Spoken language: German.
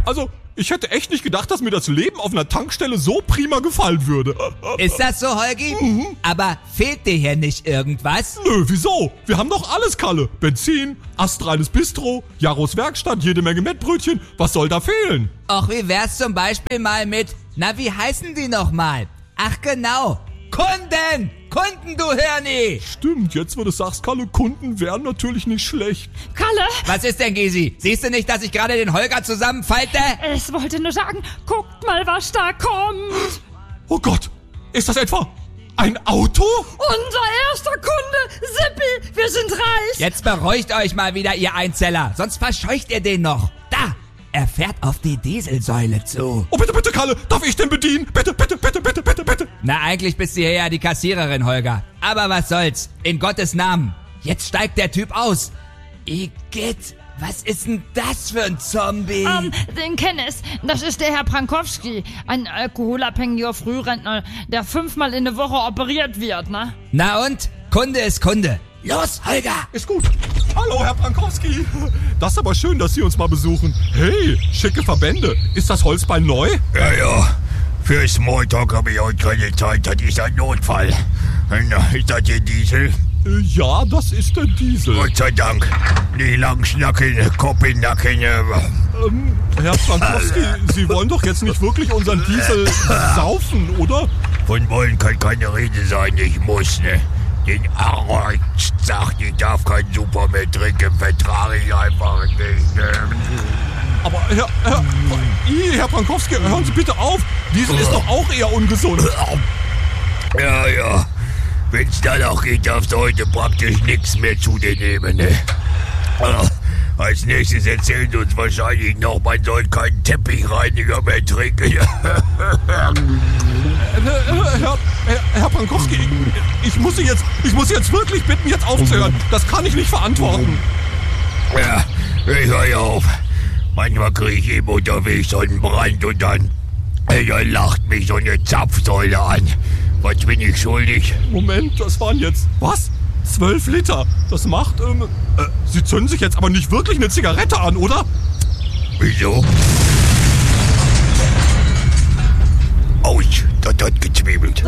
Also, ich hätte echt nicht gedacht, dass mir das Leben auf einer Tankstelle so prima gefallen würde. Ist das so, Holgi? Aber fehlt dir hier nicht irgendwas? Nö, wieso? Wir haben doch alles, Kalle. Benzin, astreines Bistro, Jaros Werkstatt, jede Menge Mettbrötchen. Was soll da fehlen? Och, wie wär's zum Beispiel mal mit, na, wie heißen die nochmal? Ach genau, Kunden! Kunden, du Hirni! Stimmt, jetzt wo du sagst, Kalle, Kunden wären natürlich nicht schlecht. Kalle, Was ist denn, Gysi? Siehst du nicht, dass ich gerade den Holger zusammenfalte? ich wollte nur sagen, guckt mal, was da kommt. Oh Gott, ist das etwa ein Auto? Unser erster Kunde, Sippi, wir sind reich. Jetzt beruhigt euch mal wieder, ihr Einzeller, sonst verscheucht ihr den noch. Da, er fährt auf die Dieselsäule zu. Oh, bitte, bitte, Kalle, darf ich den bedienen? Bitte, bitte, bitte, bitte, bitte, bitte. Na, eigentlich bist du hier ja die Kassiererin, Holger. Aber was soll's, in Gottes Namen. Jetzt steigt der Typ aus. Igitt, was ist denn das für ein Zombie? Den kenne ich. Das ist der Herr Prankowski, ein alkoholabhängiger Frührentner, der 5-mal in der Woche operiert wird, ne? Na und? Kunde ist Kunde. Los, Holger! Ist gut. Hallo, Herr Prankowski. Das ist aber schön, dass Sie uns mal besuchen. Hey, schicke Verbände. Ist das Holzbein neu? Ja. Für Smalltalk habe ich heute keine Zeit. Das ist ein Notfall. Na, ist das der Diesel? Ja, das ist der Diesel. Gott sei Dank. Die lang schnacken, Kopf in den Nacken. Herr Prankowski, Sie wollen doch jetzt nicht wirklich unseren Diesel saufen, oder? Von wollen kann keine Rede sein. Ich muss, ne? Den Arzt sagt, ich darf kein Super mehr trinken. Vertrage ich einfach nicht. Ne? Aber Herr Prankowski, hören Sie bitte auf. Diesel ist doch auch eher ungesund. Ja. Wenn's danach geht, darfst du heute praktisch nichts mehr zu dir nehmen, ne? Als nächstes erzählt uns wahrscheinlich noch, man soll keinen Teppichreiniger mehr trinken. Herr Prankowski, ich muss Sie jetzt wirklich bitten, jetzt aufzuhören. Das kann ich nicht verantworten. Ja, ich höre ja auf. Manchmal kriege ich eben unterwegs so einen Brand und dann lacht mich so eine Zapfsäule an. Was bin ich schuldig? Moment, das waren jetzt, was? 12 Liter. Das macht, Sie zünden sich jetzt aber nicht wirklich eine Zigarette an, oder? Wieso? Autsch, das hat gezwiebelt.